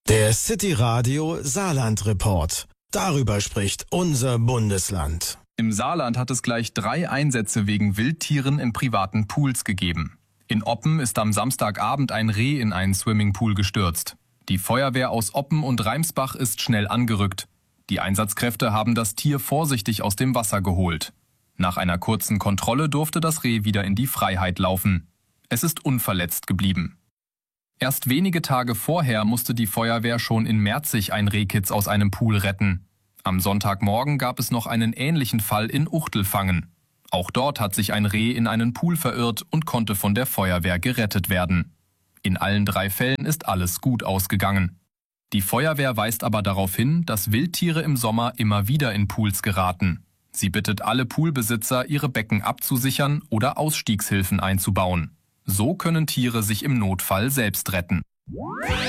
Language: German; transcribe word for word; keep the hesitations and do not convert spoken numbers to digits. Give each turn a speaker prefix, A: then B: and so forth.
A: Der City Radio Saarland Report. Darüber spricht unser Bundesland.
B: Im Saarland hat es gleich drei Einsätze wegen Wildtieren in privaten Pools gegeben. In Oppen ist am Samstagabend ein Reh in einen Swimmingpool gestürzt. Die Feuerwehr aus Oppen und Reimsbach ist schnell angerückt. Die Einsatzkräfte haben das Tier vorsichtig aus dem Wasser geholt. Nach einer kurzen Kontrolle durfte das Reh wieder in die Freiheit laufen. Es ist unverletzt geblieben. Erst wenige Tage vorher musste die Feuerwehr schon in Merzig ein Rehkitz aus einem Pool retten. Am Sonntagmorgen gab es noch einen ähnlichen Fall in Uchtelfangen. Auch dort hat sich ein Reh in einen Pool verirrt und konnte von der Feuerwehr gerettet werden. In allen drei Fällen ist alles gut ausgegangen. Die Feuerwehr weist aber darauf hin, dass Wildtiere im Sommer immer wieder in Pools geraten. Sie bittet alle Poolbesitzer, ihre Becken abzusichern oder Ausstiegshilfen einzubauen. So können Tiere sich im Notfall selbst retten.